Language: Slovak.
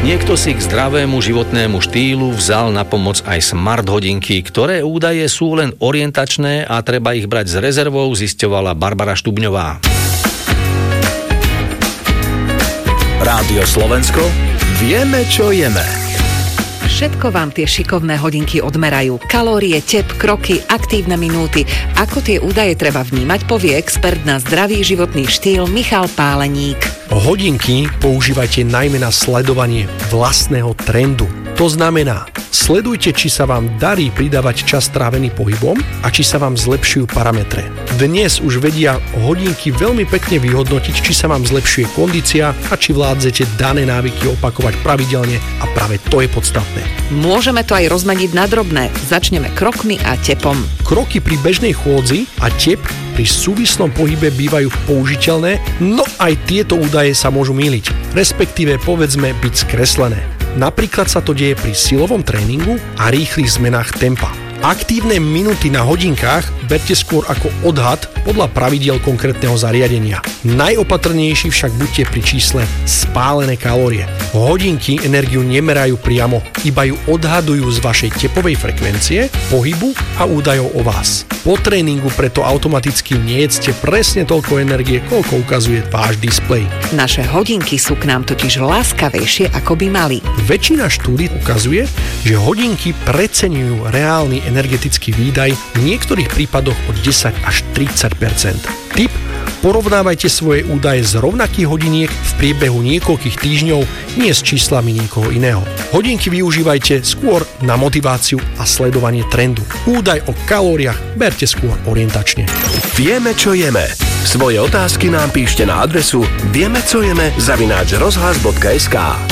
Niekto si k zdravému životnému štýlu vzal na pomoc aj smart hodinky, ktoré údaje sú len orientačné a treba ich brať s rezervou, zisťovala Barbara Štubňová. Rádio Slovensko, vieme, čo jeme. Všetko vám tie šikovné hodinky odmerajú. Kalórie, tep, kroky, aktívne minúty. Ako tie údaje treba vnímať, povie expert na zdravý životný štýl Michal Páleník. Hodinky používajte najmä na sledovanie vlastného trendu. To znamená, sledujte, či sa vám darí pridávať čas strávený pohybom a či sa vám zlepšujú parametre. Dnes už vedia hodinky veľmi pekne vyhodnotiť, či sa vám zlepšuje kondícia a či vládzete dané návyky opakovať pravidelne a práve to je podstatné. Môžeme to aj rozmeniť na drobné. Začneme krokmi a tepom. Kroky pri bežnej chôdzi a tep pri súvislom pohybe bývajú použiteľné, no aj tieto údaje sa môžu myliť, respektíve povedzme byť skreslené. Napríklad sa to deje pri silovom tréningu a rýchlych zmenách tempa. Aktívne minúty na hodinkách berte skôr ako odhad podľa pravidiel konkrétneho zariadenia. Najopatrnejší však buďte pri čísle spálené kalórie. Hodinky energiu nemerajú priamo, iba ju odhadujú z vašej tepovej frekvencie, pohybu a údajov o vás. Po tréningu preto automaticky nejedzte presne toľko energie, koľko ukazuje váš displej. Naše hodinky sú k nám totiž láskavejšie, ako by mali. Väčšina štúdí ukazuje, že hodinky preceňujú reálny energetický výdaj v niektorých prípadoch od 10 až 30%. Tip: porovnávajte svoje údaje z rovnakých hodiniek v priebehu niekoľkých týždňov, nie s číslami niekoho iného. Hodinky využívajte skôr na motiváciu a sledovanie trendu. Údaj o kalóriách berte skôr orientačne. Vieme, čo jeme. Svoje otázky nám píšte na adresu viemecojeme@rozhlas.sk.